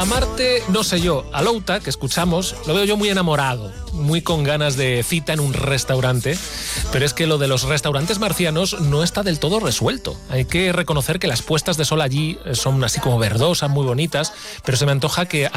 Marte, no sé yo, a Louta, que escuchamos, lo veo yo muy enamorado, muy con ganas de cita en un restaurante, pero es que lo de los restaurantes marcianos no está del todo resuelto. Hay que reconocer que las puestas de sol allí son así como verdosas, muy bonitas, pero se me antoja que